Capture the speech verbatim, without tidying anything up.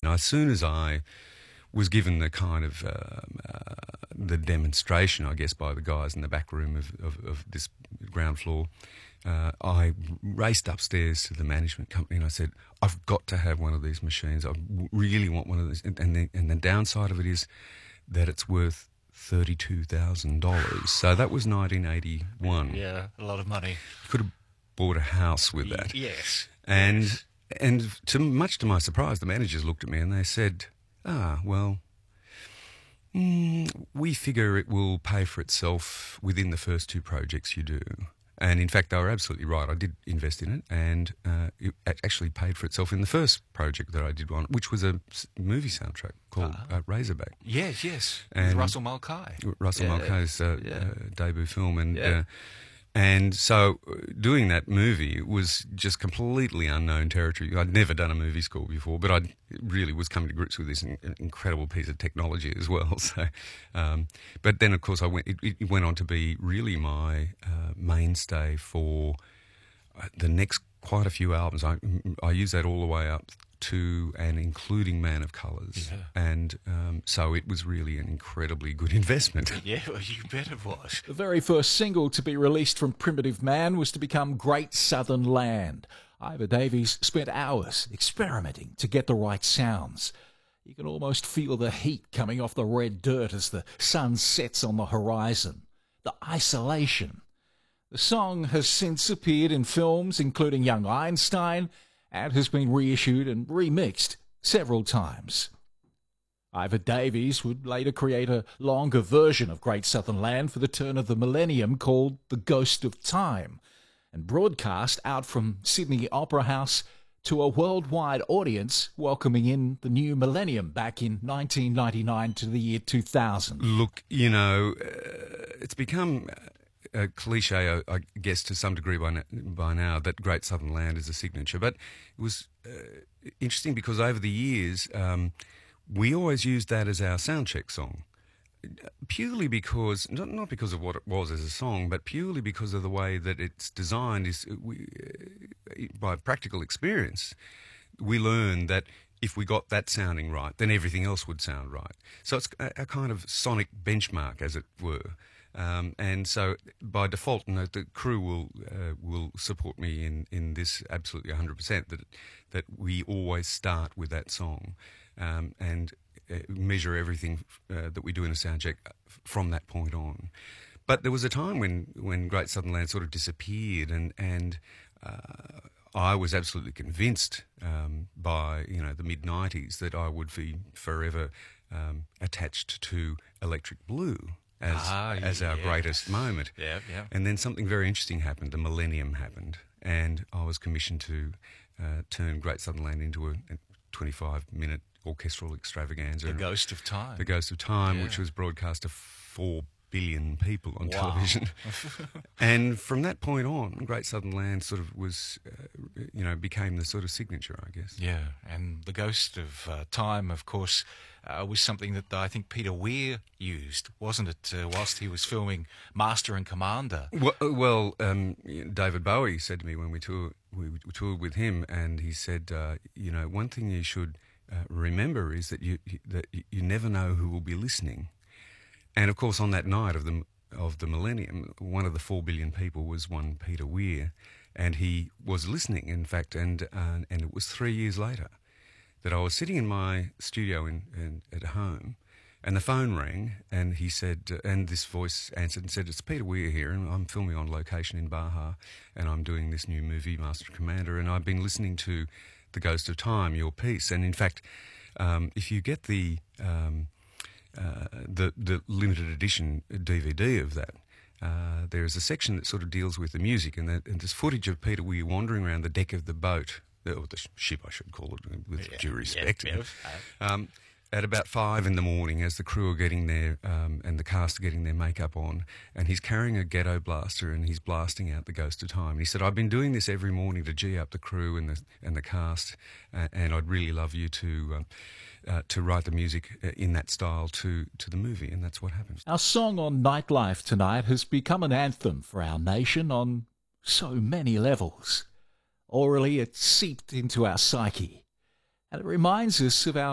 Now, as soon as I was given the kind of um, uh, the demonstration, I guess, by the guys in the back room of, of, of this ground floor, uh, I raced upstairs to the management company and I said, I've got to have one of these machines. I really want one of these. And, and, the, and the downside of it is that it's worth thirty-two thousand dollars. So that was nineteen eighty-one. Yeah, a lot of money. You could have bought a house with that. Yes. And, yes. and to much to my surprise, the managers looked at me and they said, ah, well, mm, we figure it will pay for itself within the first two projects you do. And in fact, they were absolutely right. I did invest in it, and uh, it actually paid for itself in the first project that I did one, which was a movie soundtrack called uh-huh. uh, Razorback. Yes, yes. And with Russell Mulcahy. Russell yeah. Mulcahy's uh, yeah. uh, debut film. And yeah. uh, and so doing that movie was just completely unknown territory. I'd never done a movie score before, but I really was coming to grips with this in, incredible piece of technology as well. So, um, but then of course I went. It, it went on to be really my uh, mainstay for uh, the next quite a few albums. I I use that all the way up to and including Man of Colours. Yeah. And um, so it was really an incredibly good investment. Yeah, well, you bet it was. The very first single to be released from Primitive Man was to become Great Southern Land. Ivor Davies spent hours experimenting to get the right sounds. You can almost feel the heat coming off the red dirt as the sun sets on the horizon. The isolation. The song has since appeared in films including Young Einstein and has been reissued and remixed several times. Ivor Davies would later create a longer version of Great Southern Land for the turn of the millennium called The Ghost of Time, and broadcast out from Sydney Opera House to a worldwide audience welcoming in the new millennium back in nineteen ninety-nine to the year two thousand. Look, you know, uh, it's become a cliche, I guess, to some degree by, by now, that Great Southern Land is a signature. But it was uh, interesting because over the years, um, we always used that as our soundcheck song, purely because, not, not because of what it was as a song, but purely because of the way that it's designed. Is we, uh, by practical experience, we learned that if we got that sounding right, then everything else would sound right. So it's a, a kind of sonic benchmark, as it were. Um, and so, by default, you know, the crew will uh, will support me in, in this absolutely one hundred percent. That that we always start with that song, um, and uh, measure everything uh, that we do in a sound check from that point on. But there was a time when, when Great Southern Land sort of disappeared, and and uh, I was absolutely convinced um, by you know the mid nineties that I would be forever um, attached to Electric Blue as ah, as our yeah. greatest moment. Yeah, yeah. And then something very interesting happened. The millennium happened, and I was commissioned to uh, turn Great Southern Land into a twenty-five minute orchestral extravaganza. The Ghost of Time. The Ghost of Time, yeah. which was broadcast to four billion people on wow. television. And from that point on, Great Southern Land sort of was, uh, you know, became the sort of signature, I guess. Yeah, and The Ghost of uh, Time, of course, uh, was something that I think Peter Weir used, wasn't it, uh, whilst he was filming Master and Commander? Well, well um, David Bowie said to me when we toured, we toured with him, and he said, uh, you know, one thing you should uh, remember is that you that you never know who will be listening. And of course, on that night of the of the millennium, one of the four billion people was one Peter Weir, and he was listening, in fact, and uh, and it was three years later that I was sitting in my studio in, in at home, and the phone rang, and he said, uh, and this voice answered and said, "It's Peter Weir here, and I'm filming on location in Baja, and I'm doing this new movie, Master and Commander, and I've been listening to The Ghost of Time, your piece, and in fact, um, if you get the um, Uh, the the limited edition D V D of that, uh, there is a section that sort of deals with the music, and, that, and there's footage of Peter Weir wandering around the deck of the boat, or the ship I should call it, with yeah, due respect, yeah, yeah. Um, at about five in the morning as the crew are getting their, um, and the cast are getting their makeup on, and he's carrying a ghetto blaster and he's blasting out The Ghost of Time. And he said, "I've been doing this every morning to gee up the crew and the and the cast, uh, and I'd really love you to um, uh, to write the music in that style to, to the movie," and that's what happens. Our song on Nightlife tonight has become an anthem for our nation on so many levels. Orally, it's seeped into our psyche, and it reminds us of our